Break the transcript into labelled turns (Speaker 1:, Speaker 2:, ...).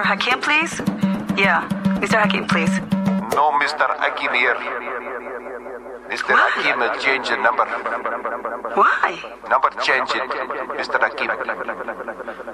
Speaker 1: Hakim, please? Yeah, Mr. Hakim, please.
Speaker 2: No, Mr. Hakim here. Mr. Hakim change the number.
Speaker 1: Why?
Speaker 2: Number change it, Mr. Hakim.